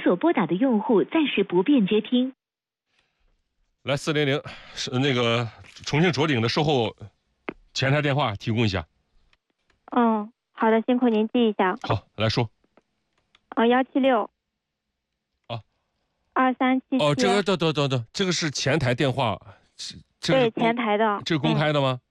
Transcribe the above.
所拨打的用户暂时不便接听。 来400是那个重庆卓鼎的售后前台电话提供一下。 好的，辛苦您记一下。 好，来说。 176。 啊。 2377。 这个这个是前台电话， 对，前台的。 这是公开的吗？